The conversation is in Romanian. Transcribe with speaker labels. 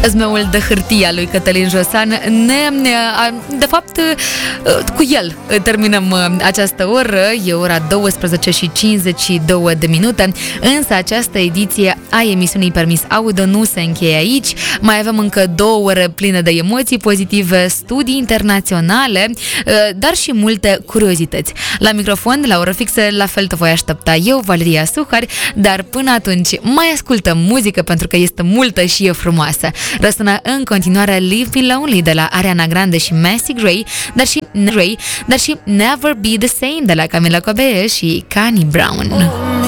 Speaker 1: Zmeul de hârtie al lui Cătălin Josan. De fapt, cu el terminăm această oră. E ora 12:52 de minute. Însă această ediție a emisiunii Permis Audio nu se încheie aici. Mai avem încă 2 ore pline de emoții pozitive, studii internaționale, dar și multe curiozități. La microfon, la oră fixă, la fel te voi aștepta eu, Valeria Suhari, dar până atunci mai ascultăm muzică pentru că este multă și e frumoasă. Răsună în continuare Leave Me Lonely de la Ariana Grande și Macy Gray, dar și Never Be The Same de la Camila Cabello și Kanye Brown.